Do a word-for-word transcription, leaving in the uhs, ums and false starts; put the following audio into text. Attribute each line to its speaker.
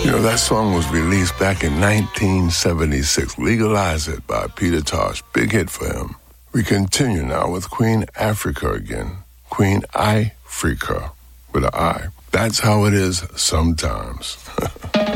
Speaker 1: You know, that song was released back in nineteen seventy-six. Legalize It by Peter Tosh. Big hit for him. We continue now with Queen Africa again. Queen Ifrica with an I. That's how it is sometimes.